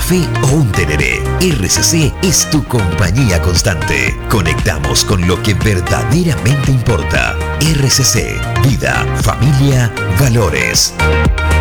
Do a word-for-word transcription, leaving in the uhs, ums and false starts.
café o un tereré. R C C es tu compañía constante. Conectamos con lo que verdaderamente importa. R C C, vida, familia, valores.